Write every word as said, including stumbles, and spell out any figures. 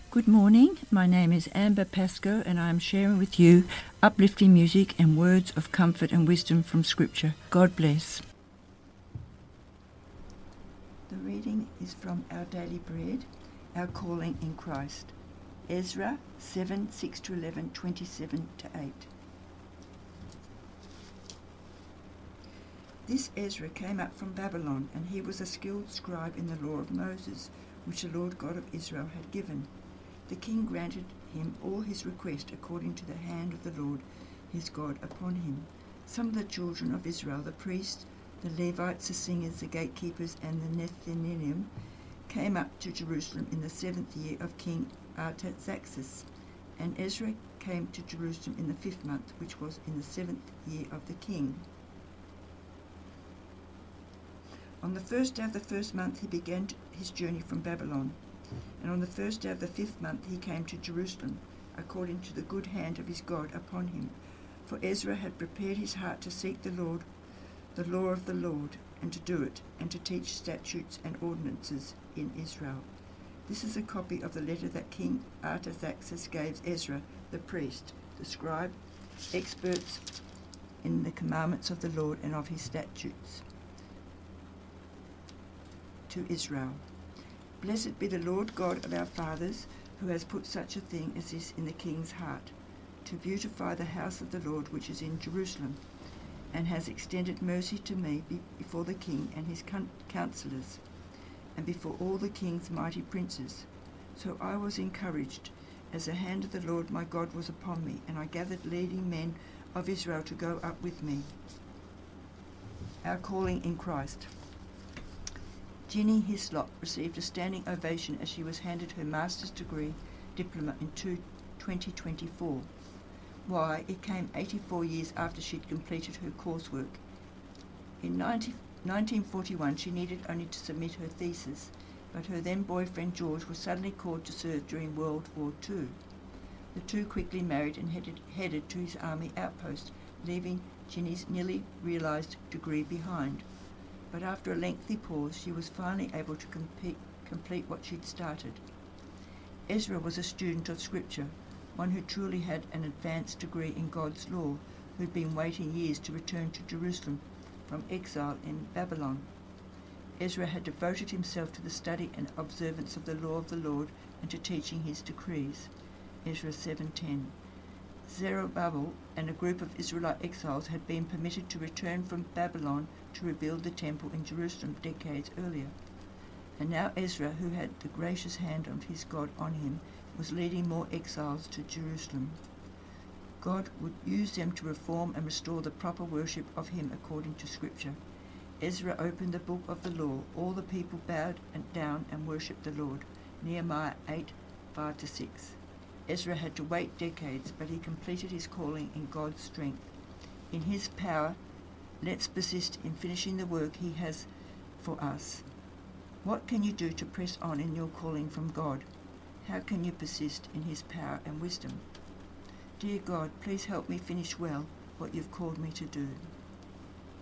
Good morning, my name is Amber Pascoe and I am sharing with you uplifting music and words of comfort and wisdom from Scripture. God bless. The reading is from Our Daily Bread, Our Calling in Christ. Ezra seven, six to eleven, twenty-seven to eight. This Ezra came up from Babylon, and he was a skilled scribe in the law of Moses, which the Lord God of Israel had given. The king granted him all his request according to the hand of the Lord his God upon him. Some of the children of Israel, the priests, the Levites, the singers, the gatekeepers, and the Nethinim, came up to Jerusalem in the seventh year of King Artaxerxes. And Ezra came to Jerusalem in the fifth month, which was in the seventh year of the king. On the first day of the first month he began his journey from Babylon. And on the first day of the fifth month he came to Jerusalem, according to the good hand of his God upon him. For Ezra had prepared his heart to seek the Lord, the law of the Lord, and to do it, and to teach statutes and ordinances in Israel. This is a copy of the letter that King Artaxerxes gave Ezra, the priest, the scribe, experts in the commandments of the Lord and of his statutes, to Israel. Blessed be the Lord God of our fathers, who has put such a thing as this in the king's heart, to beautify the house of the Lord which is in Jerusalem, and has extended mercy to me before the king and his counselors, and before all the king's mighty princes. So I was encouraged, as the hand of the Lord my God was upon me, and I gathered leading men of Israel to go up with me. Our calling in Christ. Ginny Hislop received a standing ovation as she was handed her master's degree diploma in twenty twenty-four. Why, it came eighty-four years after she'd completed her coursework. In nineteen forty-one, she needed only to submit her thesis, but her then-boyfriend George was suddenly called to serve during World War Two. The two quickly married and headed, headed to his army outpost, leaving Ginny's nearly realised degree behind. But after a lengthy pause, she was finally able to compete, complete what she'd started. Ezra was a student of Scripture, one who truly had an advanced degree in God's law, who'd been waiting years to return to Jerusalem from exile in Babylon. Ezra had devoted himself to the study and observance of the law of the Lord and to teaching his decrees. Ezra seven ten. Zerubbabel and a group of Israelite exiles had been permitted to return from Babylon to rebuild the temple in Jerusalem decades earlier. And now Ezra, who had the gracious hand of his God on him, was leading more exiles to Jerusalem. God would use them to reform and restore the proper worship of him according to Scripture. Ezra opened the book of the law. All the people bowed down and worshipped the Lord. Nehemiah eight, five to six. Ezra had to wait decades, but he completed his calling in God's strength. In his power, let's persist in finishing the work he has for us. What can you do to press on in your calling from God? How can you persist in his power and wisdom? Dear God, please help me finish well what you've called me to do.